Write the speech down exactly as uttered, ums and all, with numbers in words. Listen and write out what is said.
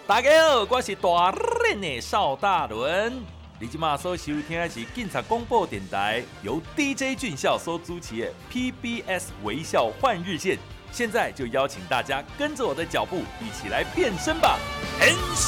大家好，我是大人的邵大伦。你今马所收听的是警察广播电台，由 D J 俊孝所主持的 P B S 微笑换日线。现在就邀请大家跟着我的脚步，一起来变身吧！